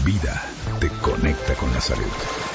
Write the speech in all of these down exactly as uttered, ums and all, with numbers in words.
Vida te conecta con la salud.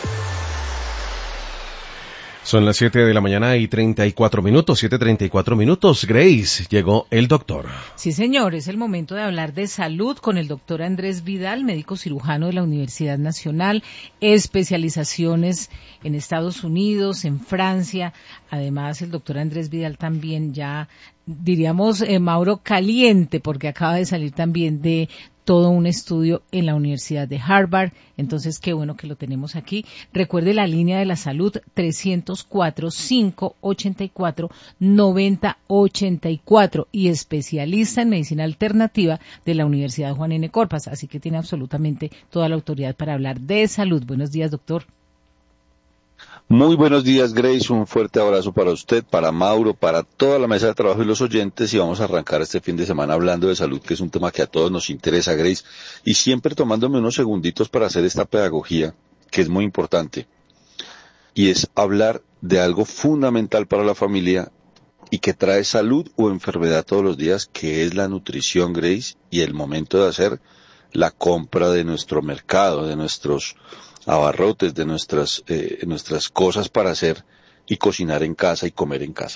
Son las siete de la mañana y treinta y cuatro minutos, siete treinta y cuatro minutos. Grace, llegó el doctor. Sí, señor, es el momento de hablar de salud con el doctor Andrés Vidal, médico cirujano de la Universidad Nacional, especializaciones en Estados Unidos, en Francia. Además, el doctor Andrés Vidal también ya, diríamos, eh, Mauro caliente, porque acaba de salir también de todo un estudio en la Universidad de Harvard. Entonces, qué bueno que lo tenemos aquí. Recuerde la línea de la salud trescientos cuatro, cinco ochenta y cuatro, noventa ochenta y cuatro y especialista en medicina alternativa de la Universidad Juan N. Corpas. Así que tiene absolutamente toda la autoridad para hablar de salud. Buenos días, doctor. Muy buenos días, Grace. Un fuerte abrazo para usted, para Mauro, para toda la mesa de trabajo y los oyentes. Y vamos a arrancar este fin de semana hablando de salud, que es un tema que a todos nos interesa, Grace. Y siempre tomándome unos segunditos para hacer esta pedagogía, que es muy importante. Y es hablar de algo fundamental para la familia y que trae salud o enfermedad todos los días, que es la nutrición, Grace, y el momento de hacer la compra de nuestro mercado, de nuestros abarrotes, de nuestras eh, nuestras cosas para hacer y cocinar en casa y comer en casa.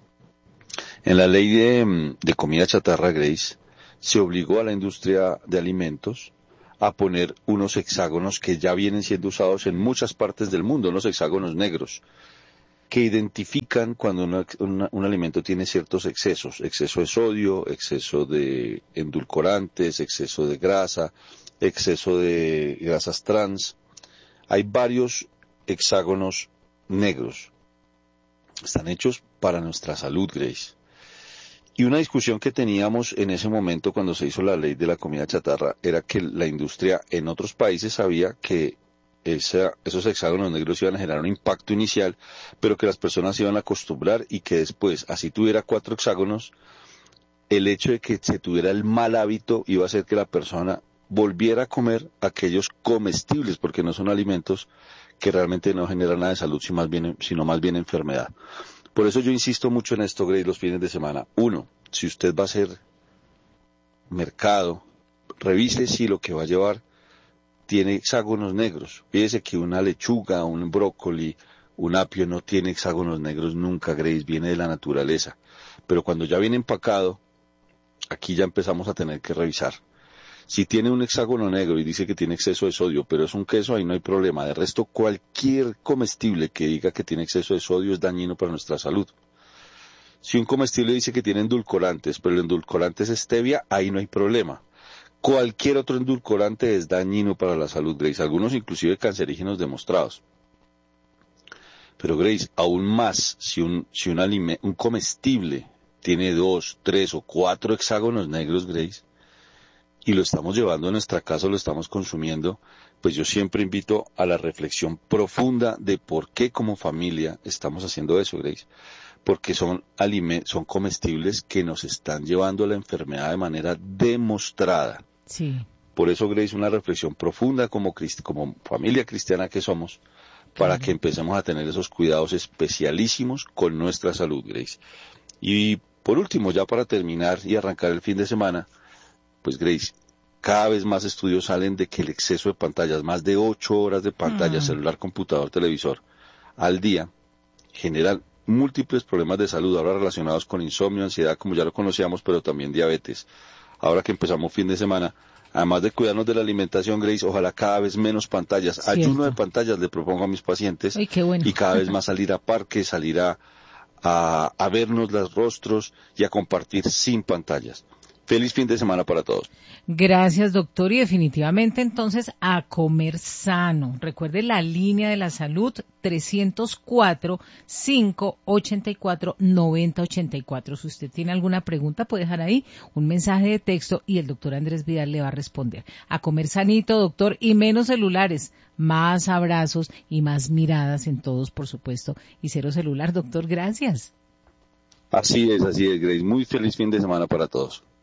En la ley de, de comida chatarra, Grace, se obligó a la industria de alimentos a poner unos hexágonos que ya vienen siendo usados en muchas partes del mundo, unos hexágonos negros, que identifican cuando una, una, un alimento tiene ciertos excesos, exceso de sodio, exceso de endulcorantes, exceso de grasa, exceso de grasas trans. Hay varios hexágonos negros. Están hechos para nuestra salud, Grace. Y una discusión que teníamos en ese momento cuando se hizo la ley de la comida chatarra era que la industria en otros países sabía que esa, esos hexágonos negros iban a generar un impacto inicial, pero que las personas se iban a acostumbrar y que después, así tuviera cuatro hexágonos, el hecho de que se tuviera el mal hábito iba a hacer que la persona volviera a comer aquellos comestibles, porque no son alimentos que realmente no generan nada de salud, sino más bien, sino más bien enfermedad. Por eso yo insisto mucho en esto, Grace, los fines de semana. Uno, si usted va a hacer mercado, revise si lo que va a llevar tiene hexágonos negros. Fíjese que una lechuga, un brócoli, un apio no tiene hexágonos negros nunca, Grace, viene de la naturaleza. Pero cuando ya viene empacado, aquí ya empezamos a tener que revisar. Si tiene un hexágono negro y dice que tiene exceso de sodio, pero es un queso, ahí no hay problema. De resto, cualquier comestible que diga que tiene exceso de sodio es dañino para nuestra salud. Si un comestible dice que tiene endulcorantes, pero el endulcorante es stevia, ahí no hay problema. Cualquier otro endulcorante es dañino para la salud, Grace. Algunos inclusive cancerígenos demostrados. Pero, Grace, aún más, si un, si un, alime, un comestible tiene dos, tres o cuatro hexágonos negros, Grace, y lo estamos llevando a nuestra casa, lo estamos consumiendo, pues yo siempre invito a la reflexión profunda de por qué como familia estamos haciendo eso, Grace. Porque son alimentos, son comestibles que nos están llevando a la enfermedad de manera demostrada. Sí. Por eso, Grace, una reflexión profunda como, como familia cristiana que somos, para claro, que empecemos a tener esos cuidados especialísimos con nuestra salud, Grace. Y por último, ya para terminar y arrancar el fin de semana, pues, Grace, cada vez más estudios salen de que el exceso de pantallas, más de ocho horas de pantalla, mm. celular, computador, televisor, al día, generan múltiples problemas de salud, ahora relacionados con insomnio, ansiedad, como ya lo conocíamos, pero también diabetes. Ahora que empezamos fin de semana, además de cuidarnos de la alimentación, Grace, ojalá cada vez menos pantallas. Cierto. Ayuno de pantallas le propongo a mis pacientes. Ay, qué bueno. Y cada vez más salir a parques, salir a, a, a vernos los rostros y a compartir sin pantallas. Feliz fin de semana para todos. Gracias, doctor. Y definitivamente, entonces, a comer sano. Recuerde la línea de la salud trescientos cuatro, cinco ochenta y cuatro, noventa ochenta y cuatro. Si usted tiene alguna pregunta, puede dejar ahí un mensaje de texto y el doctor Andrés Vidal le va a responder. A comer sanito, doctor, y menos celulares. Más abrazos y más miradas en todos, por supuesto. Y cero celular, doctor. Gracias. Así es, así es, Grace. Muy feliz fin de semana para todos.